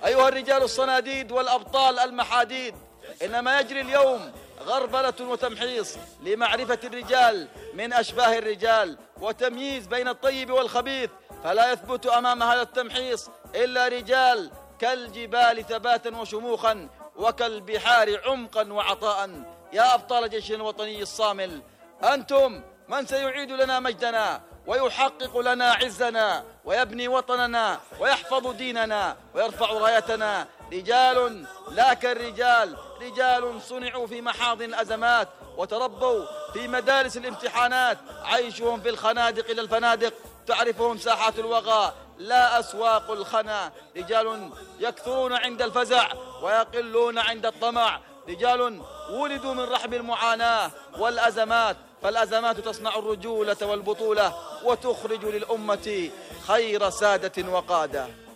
أيها الرجال الصناديد والأبطال المحاديد، إنما يجري اليوم غربلة وتمحيص لمعرفة الرجال من أشباه الرجال وتمييز بين الطيب والخبيث، فلا يثبت أمام هذا التمحيص إلا رجال كالجبال ثباتا وشموخا وكالبحار عمقا وعطاء. يا أبطال جيشنا الوطني الصامل، أنتم من سيعيد لنا مجدنا ويحقق لنا عزنا ويبني وطننا ويحفظ ديننا ويرفع رايتنا. رجال لا كالرجال، رجال صنعوا في محاضن الأزمات وتربوا في مدارس الامتحانات، عيشهم في الخنادق إلى الفنادق، تعرفهم ساحات الوغى لا أسواق الخنا. رجال يكثرون عند الفزع ويقلون عند الطمع، رجال ولدوا من رحم المعاناة والأزمات، فالأزمات تصنع الرجولة والبطولة وتخرج للأمة خير سادة وقادة.